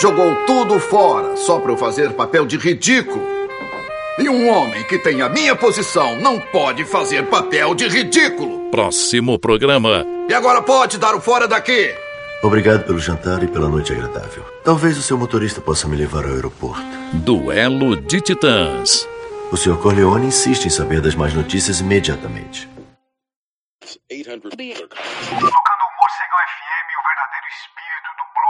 Jogou tudo fora só para eu fazer papel de ridículo. E um homem que tem a minha posição não pode fazer papel de ridículo. Próximo programa. E agora pode dar o fora daqui. Obrigado pelo jantar e pela noite agradável. Talvez o seu motorista possa me levar ao aeroporto. Duelo de Titãs. O Sr. Corleone insiste em saber das más notícias imediatamente. Tocando o Morcegão FM, o verdadeiro espírito do